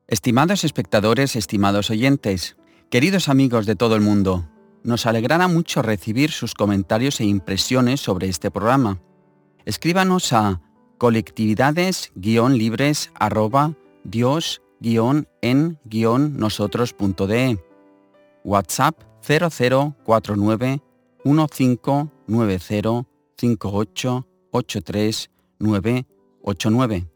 Estimados espectadores, estimados oyentes, queridos amigos de todo el mundo, nos alegrará mucho recibir sus comentarios e impresiones sobre este programa. Escríbanos a colectividades-libres@dios-en-nosotros.de, WhatsApp 0049 1590 5883 989.